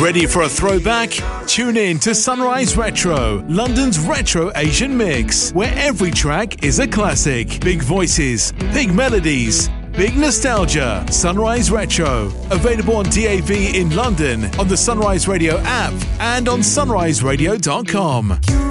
Ready for a throwback? Tune in to Sunrise Retro, London's retro Asian mix, where every track is a classic. Big voices, big melodies, big nostalgia. Sunrise Retro. Available on DAB in London, on the Sunrise Radio app, and on sunriseradio.com.